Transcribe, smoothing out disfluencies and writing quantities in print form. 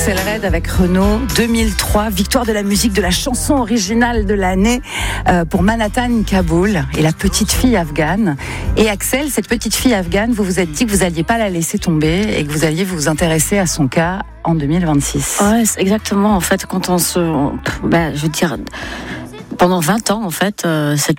Axel Red avec Renaud, 2003, victoire de la musique, de la chanson originale de l'année pour Manhattan Kaboul et la petite fille afghane. Et Axel, cette petite fille afghane, vous vous êtes dit que vous n'alliez pas la laisser tomber et que vous alliez vous intéresser à son cas en 2026. Ouais, c'est exactement. En fait, quand je veux dire, pendant 20 ans, en fait, cette